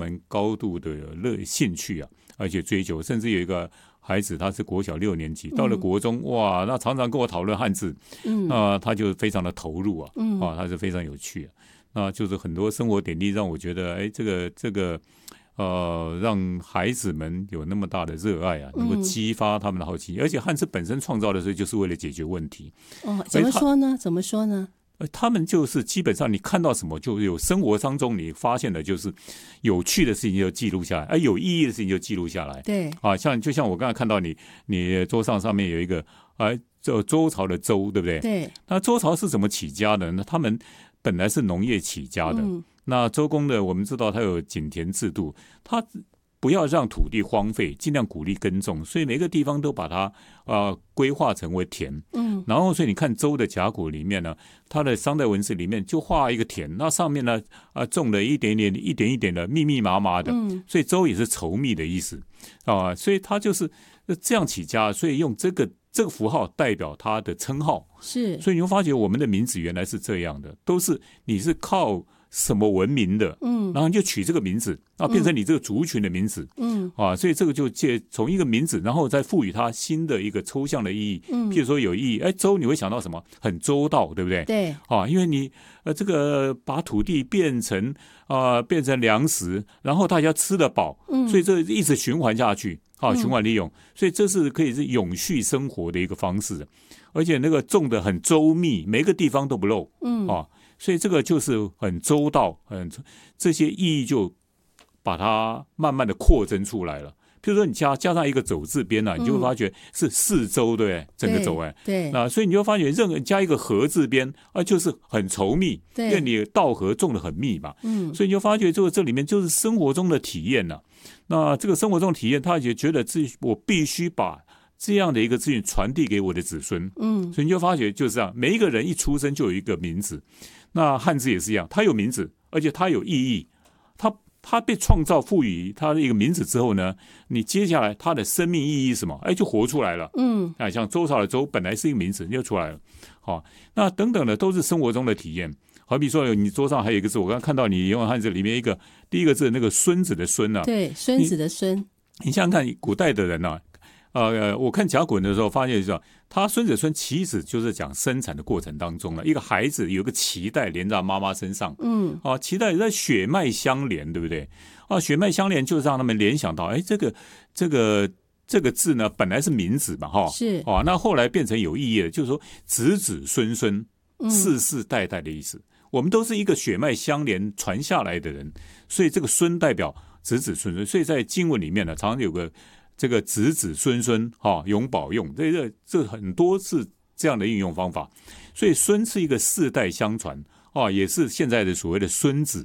们高度的兴趣啊，而且追求，甚至有一个孩子他是国小6年级，到了国中，哇，那常常跟我讨论汉字，他就非常的投入啊，他是非常有趣啊，那就是很多生活点滴让我觉得，哎，这个让孩子们有那么大的热爱啊，能够激发他们的好奇，而且汉字本身创造的时候就是为了解决问题。 怎么说呢？怎么说呢？ 他们就是基本上你看到什么，就有生活当中你发现的，就是有趣的事情就记录下来，有意义的事情就记录下来。 对啊，就像我刚才看到你桌上面有一个周朝的周，对不对？ 对。 那周朝是怎么起家的？那他们本来是农业起家的。那周公的我们知道他有井田制度，他不要让土地荒废，尽量鼓励耕种，所以每个地方都把它规划成为田。然后所以你看周的甲骨里面呢，它的商代文字里面就画一个田，那上面呢种了一点一点的密密麻麻的，所以周也是稠密的意思啊，所以它就是这样起家，所以用这个符号代表它的称号。 是， 所以你会发觉我们的名字原来是这样的，都是你是靠什么文明的，然后你就取这个名字，变成你这个族群的名字，所以这个就从一个名字，然后再赋予它新的一个抽象的意义，譬如说有意义，周你会想到什么？很周到，对不对？ 对， 因为你这个把土地变成粮食，然后大家吃得饱，所以这一直循环下去，循环利用，所以这是可以是永续生活的一个方式，而且那个种的很周密，每个地方都不漏，所以这个就是很周到，这些意义就把它慢慢的扩增出来了。譬如说你加上一个走字边你就会发觉是四周，对不对？整个走对， 所以你就发觉加一个合字边就是很稠密，因为你稻禾种的很密嘛，所以你就发觉这里面就是生活中的体验了。那这个生活中的体验，他也觉得我必须把这样的一个资讯传递给我的子孙，所以你就发觉就是这样，每一个人一出生就有一个名字。那汉字也是一样，它有名字，而且它有意义。它被创造赋予它的一个名字之后呢，你接下来它的生命意义是什么？就活出来了。像周朝的周本来是一个名字，就出来了。那等等的都是生活中的体验。好比说你桌上还有一个字，我刚刚看到你用汉字里面第一个字那个孙子的孙啊， 对，孙子的孙。 你想想看，古代的人我看甲骨文的时候发现他孙子孙其实就是讲生产的过程当中一个孩子有个脐带连在妈妈身上，脐带在血脉相连，对不对？血脉相连就是让他们联想到，这个字呢本来是名字嘛， 是那后来变成有意义的，就是说子子孙孙，世世代代的意思。我们都是一个血脉相连传下来的人，所以这个孙代表子子孙孙，所以在经文里面呢，常常有个这个子子孙孙永保用，这很多是这样的运用方法。所以孙是一个世代相传也是现在的所谓的孙子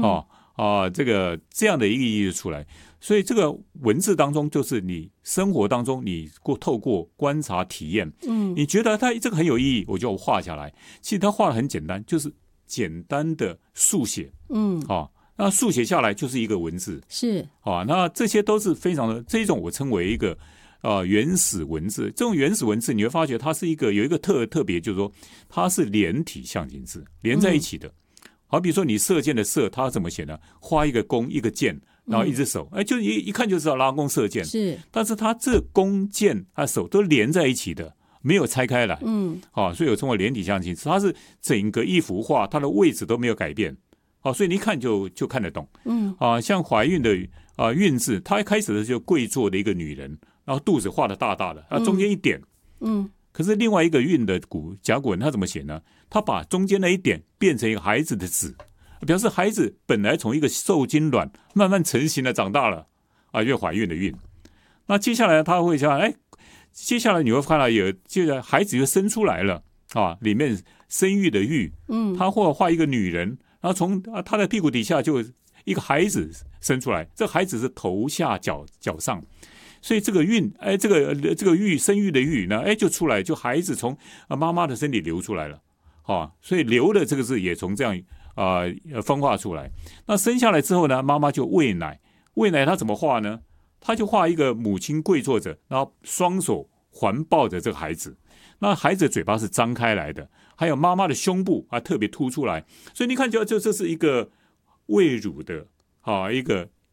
这样的一个意义出来。所以这个文字当中就是你生活当中你透过观察体验，你觉得它这个很有意义，我就画下来。其实它画的很简单，就是简单的速写，那速写下来就是一个文字， 是那这些都是非常的，这一种我称为一个原始文字。这种原始文字你会发觉它是有一个特别，就是说它是连体象形字，连在一起的。好比说你射箭的射，它怎么写呢？画一个弓一个箭，然后一只手，就一看就知道拉弓射箭。 是， 但是它这弓箭它手都连在一起的，没有拆开来，所以我称为连体象形字。它是整个一幅画，它的位置都没有改变，所以你一看就看得懂。像怀孕的孕字，它一开始的就跪坐的一个女人，然后肚子画的大大的，中间一点，可是另外一个孕的甲骨文它怎么写呢？它把中间那一点变成一个孩子的子，表示孩子本来从一个受精卵慢慢成型的长大了因为怀孕的孕。那接下来他会讲，接下来你会看到接着孩子就生出来了里面生育的育，他或画一个女人，然后从他的屁股底下就一个孩子生出来，这孩子是头下脚上，所以这个孕，这个育生育的育呢，就出来，就孩子从妈妈的身体流出来了，所以流的这个字也从这样分化出来。那生下来之后呢，妈妈就喂奶，喂奶他怎么画呢？他就画一个母亲跪坐着，然后双手环抱着这个孩子，那孩子的嘴巴是张开来的，还有妈妈的胸部特别凸出来，所以你看这是一个喂乳的一个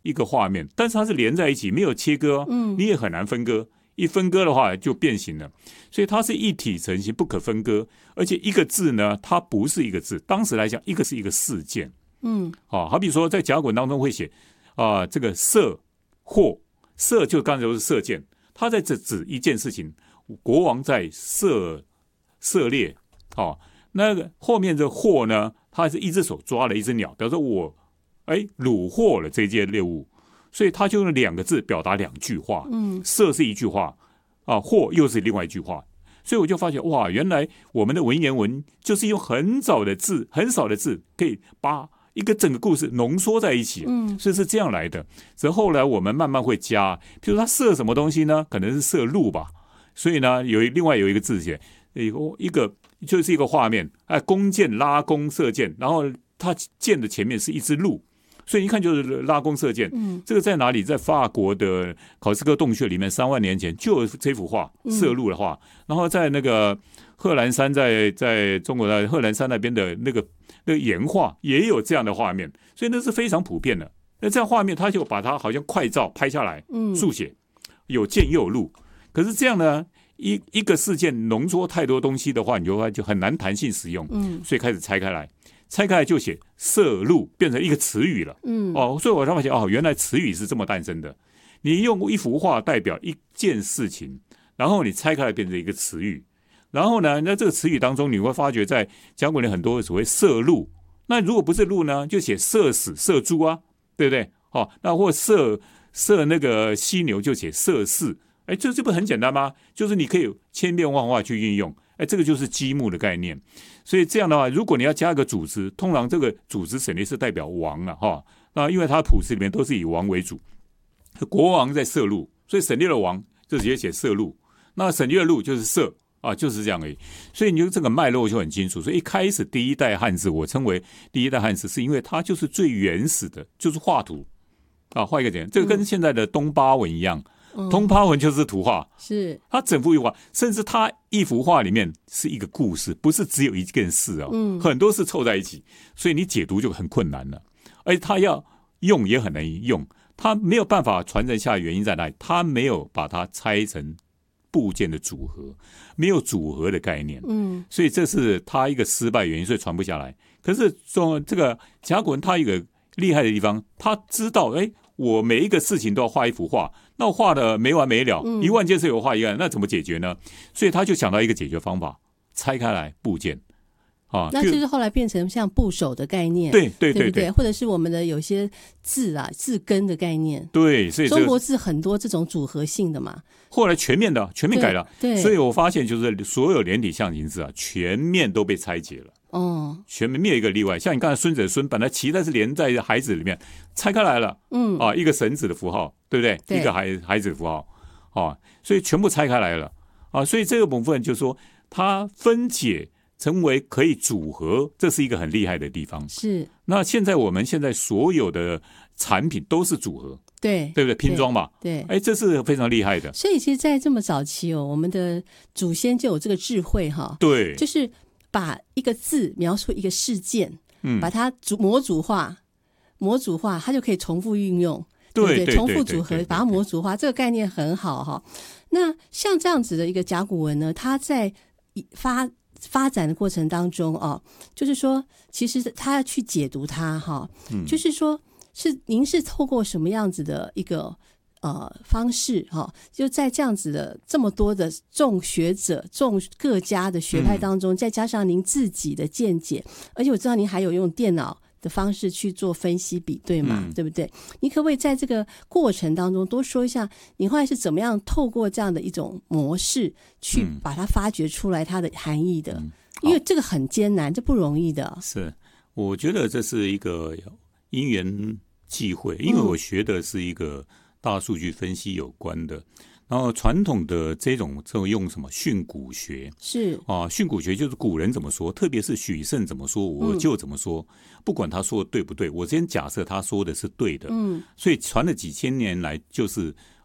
一个画面，但是它是连在一起，没有切割，你也很难分割。一分割的话就变形了，所以它是一体成型，不可分割。而且一个字呢，它不是一个字，当时来讲，一个是一个事件。好比说在甲骨文当中会写这个射或，射就刚才说是射箭，它在指一件事情，国王在射猎。那个后面这获呢，他是一只手抓了一只鸟，表示我虏获了这件猎物。所以他就用2个字表达2句话，射是一句话，或又是另外一句话。所以我就发现，哇，原来我们的文言文就是用很少的字可以把一个整个故事浓缩在一起，所以是这样来的。所以后来我们慢慢会加，譬如他射什么东西呢？可能是射鹿吧。所以呢，另外有一个字写一个就是一个画面，弓箭拉弓射箭，然后他箭的前面是一只鹿。所以一看就是拉弓射箭，这个在哪里？在法国的考斯科洞穴里面，3万年前就有这幅画，射鹿的画。然后在那个贺兰山，在中国的贺兰山那边的那个岩画也有这样的画面，所以那是非常普遍的。那这样画面，他就把它好像快照拍下来，速写，有箭又有鹿。可是这样呢，一个事件浓缩太多东西的话，你就很难弹性使用，所以开始拆开来就写射鹿，变成一个词语了。所以我才发现原来词语是这么诞生的。你用一幅画代表一件事情，然后你拆开来变成一个词语，然后呢，那这个词语当中你会发觉在甲骨文里很多所谓射鹿，那如果不是鹿呢，就写射死、射猪啊，对不对？那或射那个犀牛就写射弑。这不很简单吗？就是你可以千变万化去运用。这个就是积木的概念。所以这样的话，如果你要加一个主词，通常这个主词省略是代表王那因为它的谱词里面都是以王为主，国王在射鹿，所以省略了王就直接写射鹿，那省略了鹿就是射就是这样而已。所以你就这个脉络就很清楚。所以一开始第一代汉字，我称为第一代汉字，是因为它就是最原始的，就是画图画一个点，这个跟现在的东巴文一样。东巴文就是图画， 是它整幅一画，甚至它一幅画里面是一个故事，不是只有一件事很多事凑在一起，所以你解读就很困难了。而且它要用也很难用，它没有办法传承下来，原因在哪里？它没有把它拆成部件的组合，没有组合的概念，所以这是它一个失败原因，所以传不下来。可是这个甲骨文它有一个厉害的地方，它知道我每一个事情都要画一幅画，那我画的没完没了，1万件事有画一个，那怎么解决呢？所以他就想到一个解决方法，拆开来部件那就是后来变成像部首的概念， 对不对？或者是我们的有些字字根的概念， 对，所以中国字很多这种组合性的嘛。 后来全面改了， 对， 所以我发现就是所有连体象形字全面都被拆解了。全面没有一个例外。像你刚才孙子的孙，本来脐带是连在孩子里面，拆开来了，一个绳子的符号，对不对？ 对， 一个孩子的符号，所以全部拆开来了，所以这个部分就是说，它分解成为可以组合，这是一个很厉害的地方。 是。 那我们现在所有的产品都是组合， 对不对？拼装嘛， 对， 这是非常厉害的。 所以其实在这么早期我们的祖先就有这个智慧对， 就是把一个字描述一个事件，把它模组化，它就可以重复运用，对，重复组合，把它模组化，这个概念很好那像这样子的一个甲骨文呢，它在发展的过程当中就是说，其实他要去解读它就是说您是透过什么样子的一个方式就在这样子的这么多的众学者、众各家的学派当中，再加上您自己的见解，而且我知道您还有用电脑的方式去做分析比对嘛，对不对？你可不可以在这个过程当中多说一下，你后来是怎么样透过这样的一种模式去把它发掘出来它的含义的？因为这个很艰难，这不容易的。 是，我觉得这是一个因缘际会，因为我学的是一个大数据分析有关的，然后传统的这种用什么训诂学是训诂学就是古人怎么说，特别是许慎怎么说我就怎么说，不管他说的对不对，我先假设他说的是对的，所以传了几千年来就是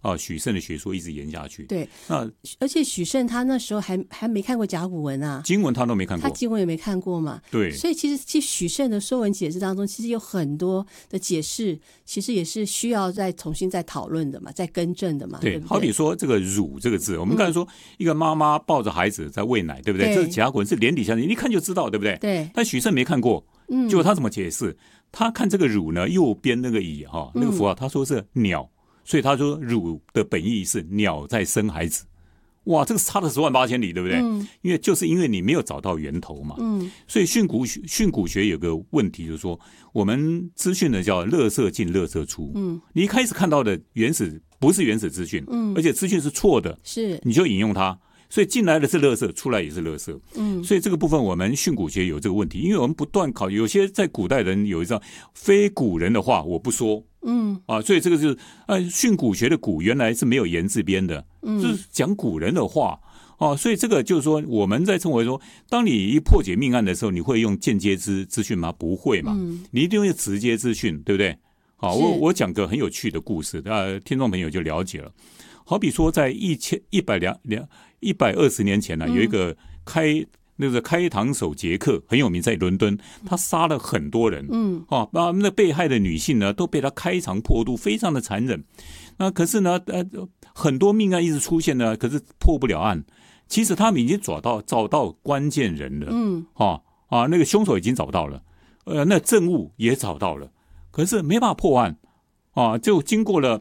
许慎的学说一直延下去。 对， 那而且许慎他那时候还没看过甲骨文啊， 经文他都没看过， 他经文也没看过嘛。 对， 所以其实许慎的《说文解字》当中，其实有很多的解释，其实也是需要再重新再讨论的嘛，再更正的嘛。对不对， 好比说这个乳这个字，我们刚才说一个妈妈抱着孩子在喂奶，对不对？这是甲骨文，是连底下，你一看就知道，对不对？ 对。 但许慎没看过，结果他怎么解释？他看这个乳呢，右边那个乙那个符号，他说是鸟。所以他说乳的本意是鸟在生孩子，哇，这个差了10万8千里，对不对？因为你没有找到源头嘛。所以训诂学有个问题，就是说我们资讯呢叫垃圾进垃圾出。你一开始看到的不是原始资讯，而且资讯是错的， 是你就引用它。所以进来的是垃圾，出来也是垃圾。所以这个部分我们训诂学有这个问题，因为我们不断考，有些在古代人有一招，非古人的话我不说。所以这个就是训诂学的诂原来是没有言字边的，就是讲古人的话。所以这个就是说我们在称为说，当你一破解命案的时候，你会用间接资讯吗？不会嘛，你一定用直接资讯，对不对？我讲个很有趣的故事，听众朋友就了解了。好比说在120年前呢，有一个开膛手杰克很有名，在伦敦，他杀了很多人，把那被害的女性呢都被他开肠破肚，非常的残忍。那可是呢，很多命案一直出现呢，可是破不了案。其实他们已经找到关键人了，那个凶手已经找到了，那证物也找到了，可是没办法破案，就经过了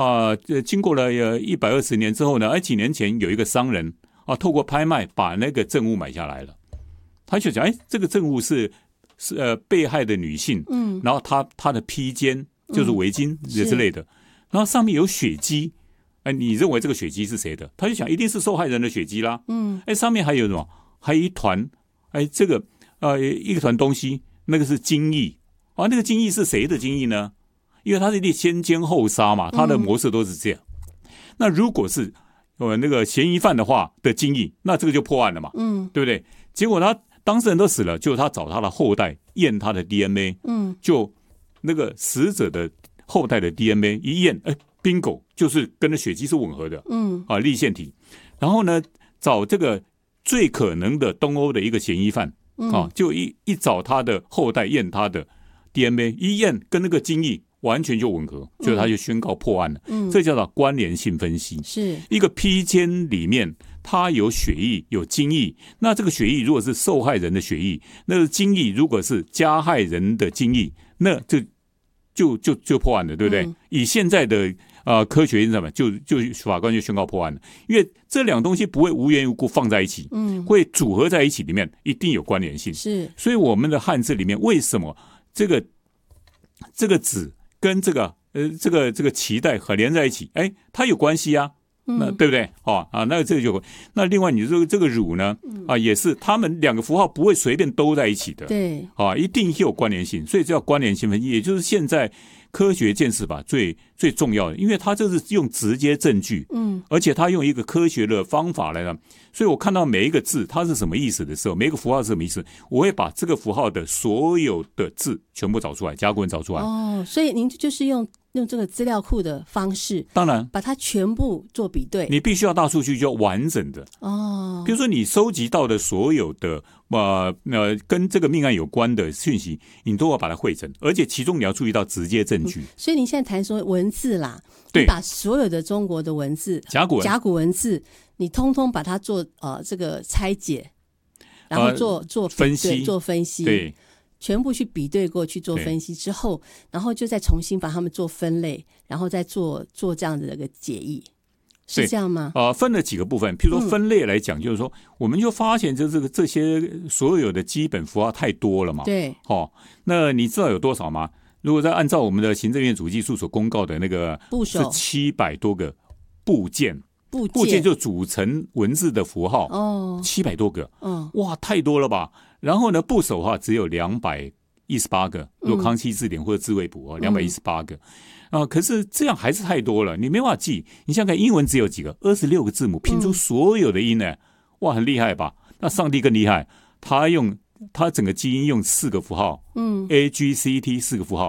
120年之后呢，几年前有一个商人透过拍卖把那个证物买下来了。他就讲，这个证物是被害的女性，然后她的披肩就是围巾之类的，然后上面有血迹，你认为这个血迹是谁的？他就想一定是受害人的血迹啦。上面还有什么？还有一团，这个一团东西，那个是精液那个精液是谁的精液呢？因为他是先奸后杀嘛，他的模式都是这样。那如果是那个嫌疑犯的话的精液，那这个就破案了嘛，对不对？结果他当事人都死了，就他找他的后代验他的 DNA，就那个死者的后代的 DNA 一验，bingo， 就是跟那血迹是吻合的，粒线体。然后呢，找这个最可能的东欧的一个嫌疑犯，就一找他的后代验他的 DNA， 一验跟那个精液完全就吻合，所以他就宣告破案了。这叫做关联性分析。 是一个披肩里面它有血液有精液，那这个血液如果是受害人的血液，那个精液如果是加害人的精液，那就破案了，对不对？以现在的科学什么，就法官就宣告破案了，因为这两东西不会无缘无故放在一起，会组合在一起，里面一定有关联性。 是， 所以我们的汉字里面为什么这个子跟这个脐带和连在一起，它有关系啊，那对不对？那这个就那另外你说这个乳呢，也是他们两个符号不会随便都在一起的， 对， 一定有关联性，所以叫关联性分析，也就是现在科学鉴识法最重要的，因为它这是用直接证据，而且它用一个科学的方法来，所以我看到每一个字它是什么意思的时候，每一个符号是什么意思，我会把这个符号的所有的字全部找出来，甲骨文找出来。 所以您就是用这个资料库的方式， 当然把它全部做比对。 你必须要大数据，就要完整的比如说你收集到的所有的跟这个命案有关的讯息，你都要把它汇整，而且其中你要注意到直接证据。 所以您现在谈说文字啦， 对， 你把所有的中国的文字甲骨文字，你通通把它做这个拆解，然后做分析， 对。 全部去比对过去做分析之后，然后就再重新把它们做分类，然后再做这样的一个解译，是这样吗？ 分了几个部分，譬如说分类来讲，就是说我们就发现这些所有的基本符号太多了嘛。 对， 那你知道有多少吗？如果再按照我们的行政院主计处所公告的那个部首， 是700多个部件就组成文字的符号，700多个，哇，太多了吧？然后呢，部首的话只有218个，如果康熙字典或者字汇谱218个，可是这样还是太多了，你没办法记。你想想看，英文只有几个，26个字母拼出所有的音呢，哇，很厉害吧？那上帝更厉害，他整个基因用4个符号，A G C T 4个符号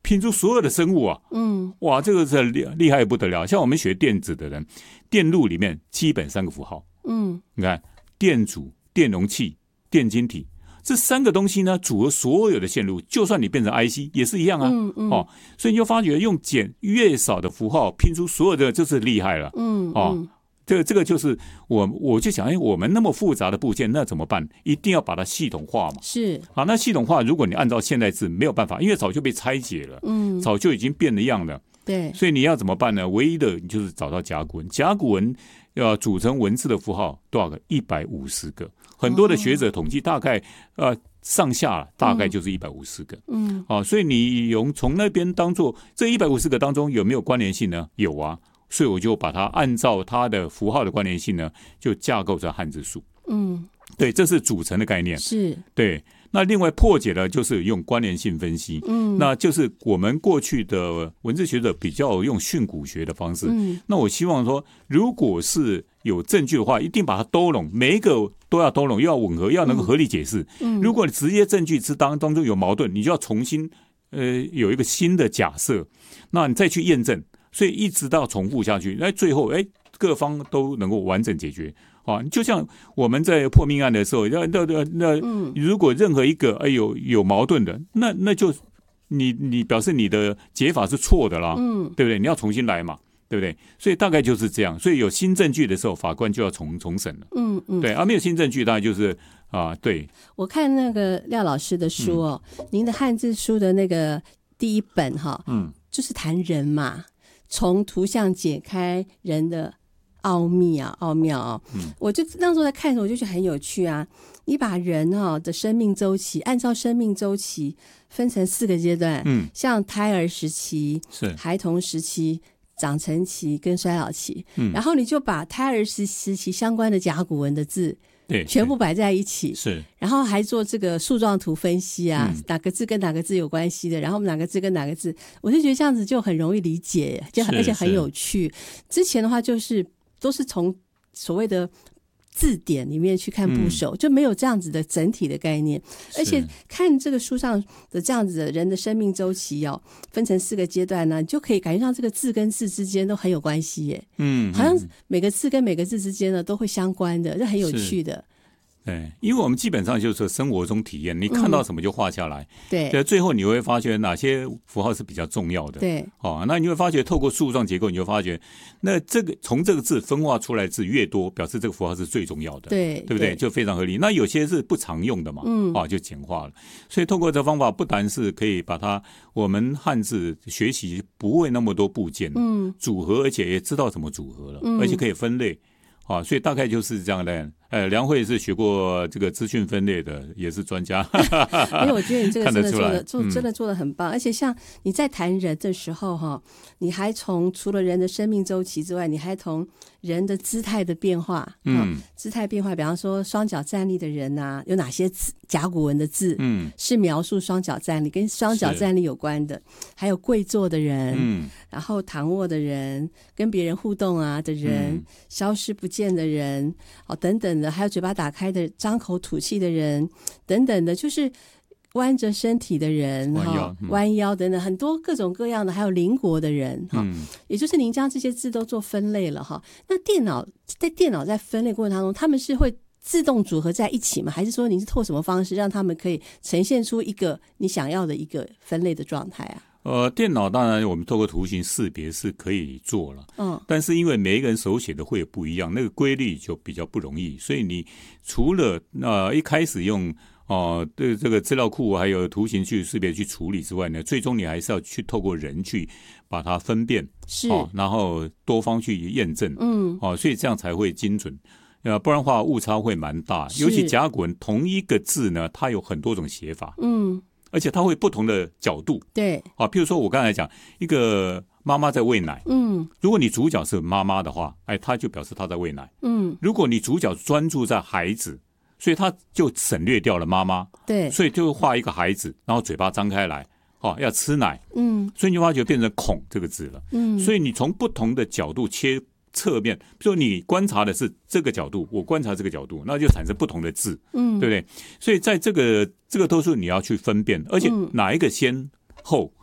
拼出所有的生物啊，哇，这个是厉害不得了。像我们学电子的人，电路里面基本3个符号，你看电阻、电容器、电晶体。这3个东西呢，组合所有的线路，就算你变成 IC 也是一样啊。所以你就发觉用越少的符号拼出所有的，就是厉害了。这个就是我就想，我们那么复杂的部件，那怎么办？一定要把它系统化嘛。 是好，那系统化，如果你按照现代字没有办法，因为早就被拆解了，早就已经变了样了。 对， 所以你要怎么办呢？唯一的你就是找到甲骨文，甲骨文要组成文字的符号多少个？150个。很多的学者统计，大概上下大概就是150个。所以你从那边当做这150个当中有没有关联性呢？有啊，所以我就把它按照它的符号的关联性呢，就架构成汉字数。对，这是组成的概念。 是， 对。那另外破解的就是用关联性分析，那就是我们过去的文字学者比较用训诂学的方式。那我希望说，如果是有证据的话，一定把它兜拢，每一个都要兜拢，又要吻合，又要能够合理解释。如果你直接证据当中有矛盾，你就要重新有一个新的假设，那你再去验证，所以一直到重复下去，那最后各方都能够完整解决。就像我们在破命案的时候，如果任何一个有矛盾的，那就你表示你的解法是错的啦，对不对？你要重新来嘛，对不对？所以大概就是这样。所以有新证据的时候，法官就要重审了。对，没有新证据，当然就是对。 我看那个廖老师的书您的汉字书的那个第1本就是谈人嘛，从图像解开人的奥妙我就那时候在看的时候，我就觉得很有趣啊。你把人的生命周期按照生命周期分成4个阶段，像胎儿时期、孩童时期、长成期跟衰老期，然后你就把胎儿时期相关的甲骨文的字全部摆在一起， 是， 然后还做这个树状图分析啊，哪个字跟哪个字有关系的，然后哪个字跟哪个字，我就觉得这样子就很容易理解，而且很有趣。之前的话都是从所谓的字典里面去看部首，就没有这样子的整体的概念。而且看这个书上的这样子的人的生命周期分成4个阶段呢，你就可以感觉到这个字跟字之间都很有关系耶。好像每个字跟每个字之间呢都会相关的，这很有趣的。 对，因为我们基本上就是生活中体验，你看到什么就画下来。 对， 最后你会发觉哪些符号是比较重要的。 对， 那你会发觉透过树状结构，你会发觉，那从这个字分化出来的字越多，表示这个符号是最重要的。对不对？就非常合理。那有些是不常用的嘛，就简化了。所以透过这方法，不但是可以把它我们汉字学习不会那么多部件，组合，而且也知道怎么组合了，而且可以分类。所以大概就是这样的。梁慧是学过这个资讯分类的，也是专家。 因为我觉得你这个真的做得很棒，而且像你在谈人的时候你还除了人的生命周期之外，你还从人的姿态的变化，姿态变化，比方说双脚站立的人啊，有哪些甲骨文的字是描述双脚站立，跟双脚站立有关的，还有跪坐的人，然后躺卧的人，跟别人互动的人，消失不见的人，等等的，还有嘴巴打开的张口吐气的人等等的，就是弯着身体的人，弯腰等等，很多各种各样的，还有邻国的人，也就是您将这些字都做分类了那电脑在分类过程当中，他们是会自动组合在一起吗？还是说你是透过什么方式让他们可以呈现出一个你想要的一个分类的状态啊？ 电脑当然我们透过图形识别是可以做了，但是因为每一个人手写的会不一样，那个规律就比较不容易，所以你除了一开始用对这个资料库还有图形去识别去处理之外呢，最终你还是要去透过人去把它分辨， 是， 然后多方去验证，所以这样才会精准。不然的话误差会蛮大，尤其甲骨文同一个字呢，它有很多种写法，而且它会不同的角度。 对， 譬如说我刚才讲一个妈妈在喂奶，如果你主角是妈妈的话，它就表示她在喂奶。如果你主角专注在孩子，所以他就省略掉了妈妈。对，所以就画一个孩子，然后嘴巴张开来，要吃奶。所以你就发觉变成孔这个字了。所以你从不同的角度切侧面，比如说你观察的是这个角度，我观察这个角度，那就产生不同的字，对不对？所以在这个都是你要去分辨，而且哪一个先后，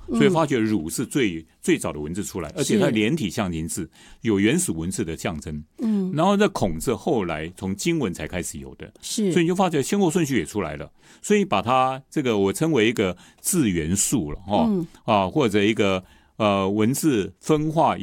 所以发觉儒是最早的文字出来，而且它连体象形字，有原始文字的象征。然后这孔字后来从经文才开始有的，所以你就发觉先后顺序也出来了。所以把它这个我称为一个字元素了或者一个文字分化